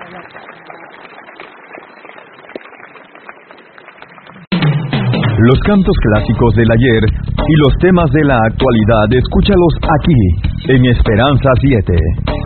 Los cantos clásicos del ayer y los temas de la actualidad, escúchalos aquí, en Esperanza 7.